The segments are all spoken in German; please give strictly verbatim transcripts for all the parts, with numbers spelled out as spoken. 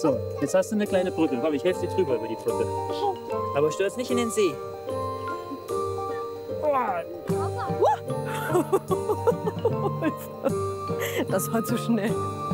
So, jetzt hast du eine kleine Brücke. Komm, ich helfe dir drüber über die Brücke. Aber stürz nicht in den See. Das war zu schnell.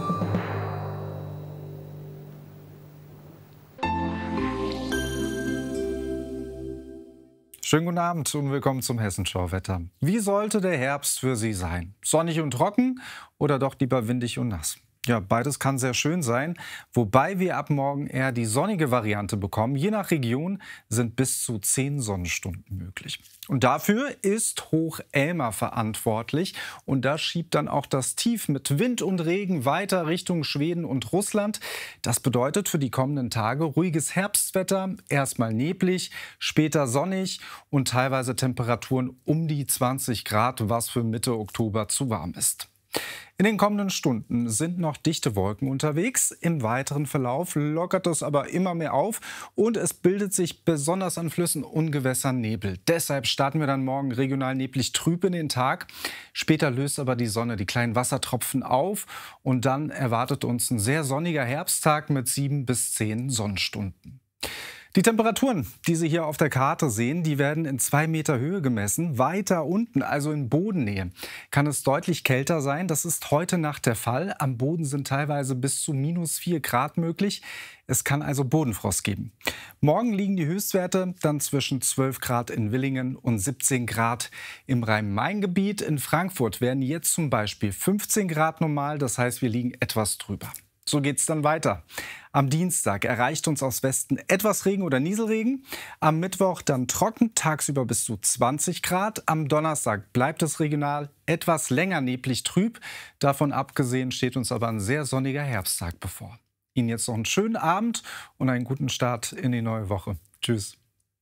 Schönen guten Abend und willkommen zum Hessenschau-Wetter. Wie sollte der Herbst für Sie sein? Sonnig und trocken oder doch lieber windig und nass? Ja, beides kann sehr schön sein, wobei wir ab morgen eher die sonnige Variante bekommen. Je nach Region sind bis zu zehn Sonnenstunden möglich. Und dafür ist Hoch Elma verantwortlich. Und das schiebt dann auch das Tief mit Wind und Regen weiter Richtung Schweden und Russland. Das bedeutet für die kommenden Tage ruhiges Herbstwetter, erstmal neblig, später sonnig und teilweise Temperaturen um die zwanzig Grad, was für Mitte Oktober zu warm ist. In den kommenden Stunden sind noch dichte Wolken unterwegs. Im weiteren Verlauf lockert es aber immer mehr auf und es bildet sich besonders an Flüssen und Gewässern Nebel. Deshalb starten wir dann morgen regional neblig trüb in den Tag. Später löst aber die Sonne die kleinen Wassertropfen auf und dann erwartet uns ein sehr sonniger Herbsttag mit sieben bis zehn Sonnenstunden. Die Temperaturen, die Sie hier auf der Karte sehen, die werden in zwei Meter Höhe gemessen. Weiter unten, also in Bodennähe, kann es deutlich kälter sein. Das ist heute Nacht der Fall. Am Boden sind teilweise bis zu minus vier Grad möglich. Es kann also Bodenfrost geben. Morgen liegen die Höchstwerte dann zwischen zwölf Grad in Willingen und siebzehn Grad im Rhein-Main-Gebiet. In Frankfurt werden jetzt zum Beispiel fünfzehn Grad normal. Das heißt, wir liegen etwas drüber. So geht's dann weiter. Am Dienstag erreicht uns aus Westen etwas Regen oder Nieselregen. Am Mittwoch dann trocken, tagsüber bis zu zwanzig Grad. Am Donnerstag bleibt es regional etwas länger neblig trüb. Davon abgesehen steht uns aber ein sehr sonniger Herbsttag bevor. Ihnen jetzt noch einen schönen Abend und einen guten Start in die neue Woche. Tschüss.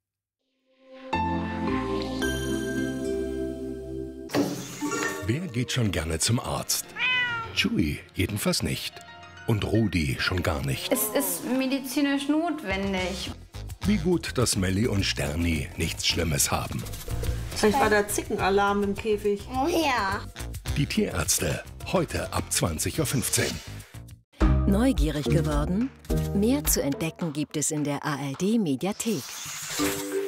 Wer geht schon gerne zum Arzt? Chewie jedenfalls nicht. Und Rudi schon gar nicht. Es ist medizinisch notwendig. Wie gut, dass Melli und Sterni nichts Schlimmes haben. Vielleicht war der Zickenalarm im Käfig. Oh ja. Die Tierärzte, heute ab zwanzig Uhr fünfzehn. Neugierig geworden? Mehr zu entdecken gibt es in der A R D-Mediathek.